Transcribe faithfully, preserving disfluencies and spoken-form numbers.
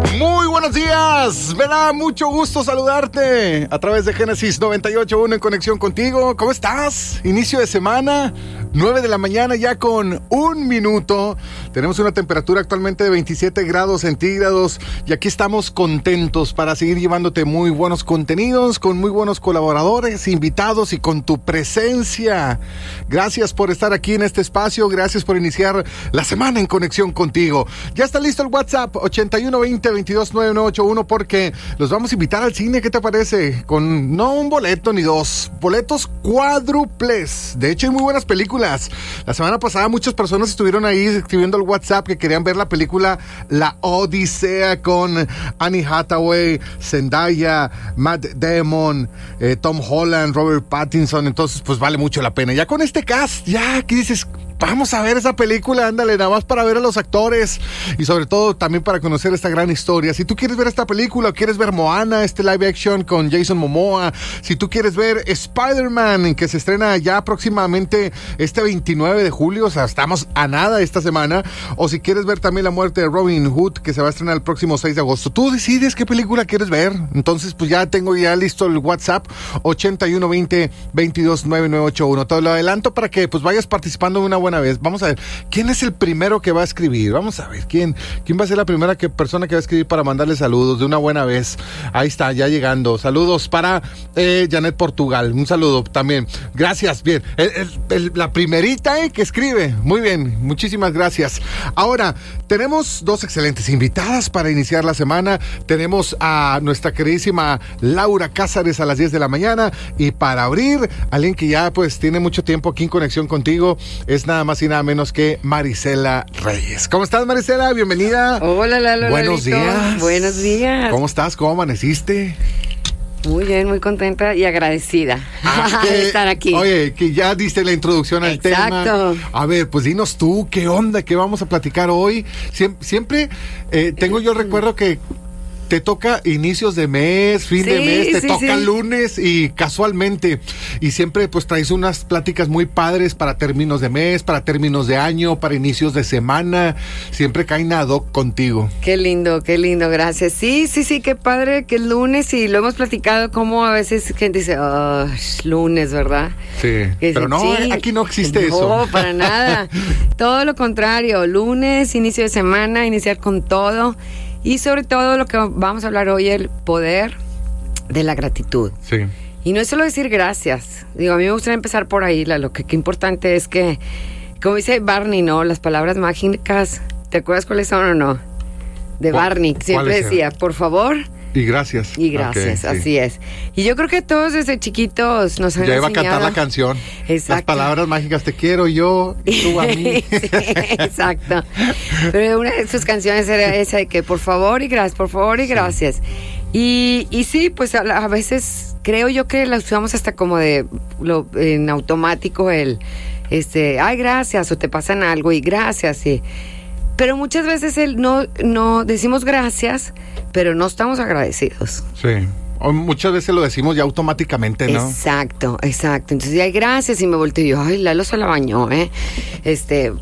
Muy buenos días, me da mucho gusto saludarte a través de Génesis noventa y ocho punto uno en conexión contigo. ¿Cómo estás? Inicio de semana, nueve de la mañana ya con un minuto. Tenemos una temperatura actualmente de veintisiete grados centígrados y aquí estamos contentos para seguir llevándote muy buenos contenidos, con muy buenos colaboradores, invitados y con tu presencia. Gracias por estar aquí en este espacio, gracias por iniciar la semana en conexión contigo. Ya está listo el WhatsApp ochenta y uno veinte veintidós noventa y nueve ochenta y uno porque los vamos a invitar al cine. ¿Qué te parece? Con no un boleto ni dos, boletos cuádruples. De hecho hay muy buenas películas. La semana pasada muchas personas estuvieron ahí escribiendo al WhatsApp que querían ver la película La Odisea con Annie Hathaway, Zendaya, Matt Damon, eh, Tom Holland, Robert Pattinson. Entonces pues vale mucho la pena. Ya con este cast, ya aquí dices, vamos a ver esa película, ándale, nada más para ver a los actores y sobre todo también para conocer esta gran historia. Si tú quieres ver esta película o quieres ver Moana, este live action con Jason Momoa, si tú quieres ver Spider-Man, que se estrena ya próximamente este veintinueve de julio, o sea, estamos a nada esta semana, o si quieres ver también La Muerte de Robin Hood, que se va a estrenar el próximo seis de agosto, tú decides qué película quieres ver. Entonces, pues ya tengo ya listo el WhatsApp ochenta y uno veinte veintidós noventa y nueve ochenta y uno. Te lo adelanto para que pues vayas participando de una buena vez. Vamos a ver, ¿quién es el primero que va a escribir? Vamos a ver, ¿quién, quién va a ser la primera que, persona que va a escribir para mandarle saludos de una buena vez? Ahí está, ya llegando. Saludos para eh, Janet Portugal. Un saludo también. Gracias, bien. El, el, el, la primerita eh, que escribe. Muy bien, muchísimas gracias. Ahora, tenemos dos excelentes invitadas para iniciar la semana. Tenemos a nuestra queridísima Laura Cázares a las diez de la mañana y para abrir, alguien que ya pues tiene mucho tiempo aquí en conexión contigo, es nada más y nada menos que Marisela Reyes. ¿Cómo estás, Marisela? Bienvenida. Hola, Lalo. Buenos Lalito. días. Buenos días. ¿Cómo estás? ¿Cómo amaneciste? Muy bien, muy contenta y agradecida Ah, que, de estar aquí. Oye, que ya diste la introducción al Exacto. tema. A ver, pues dinos tú, ¿qué onda? ¿Qué vamos a platicar hoy? Siem- siempre eh, tengo yo el recuerdo que te toca inicios de mes, fin Sí, de mes, te sí, toca sí. lunes y casualmente. Y siempre pues traes unas pláticas muy padres para términos de mes, para términos de año, para inicios de semana. Siempre caen ad hoc contigo. Qué lindo, qué lindo, gracias. Sí, sí, sí, qué padre que es lunes y lo hemos platicado como a veces gente dice, oh, lunes, ¿verdad? Sí, Que pero dicen, no, sí. aquí no existe No, eso. No, para nada. Todo lo contrario, lunes, inicio de semana, iniciar con todo. Y sobre todo lo que vamos a hablar hoy, el poder de la gratitud. Sí. Y no es solo decir gracias. Digo, a mí me gustaría empezar por ahí, Lalo, que qué importante es que, como dice Barney, ¿no? Las palabras mágicas, ¿te acuerdas cuáles son o no? De Barney, que siempre ¿cuáles decía, por favor Y gracias. y gracias, Ok, sí. así es. Y yo creo que todos desde chiquitos nos han Ya iba a enseñado... cantar la canción. Exacto. Las palabras mágicas, te quiero yo y tú a mí. Sí, exacto. Pero una de sus canciones era esa de que por favor y gracias, por favor y gracias. Y, y sí, pues a, a veces creo yo que la usamos hasta como de lo, en automático el, este, ay gracias, o te pasan algo y gracias, sí. Pero muchas veces el no, no decimos gracias, pero no estamos agradecidos. Sí. O muchas veces lo decimos ya automáticamente, ¿no? Exacto, exacto. Entonces, ay, gracias, y me volteo y yo, ay, Lalo se la bañó, ¿eh? Este,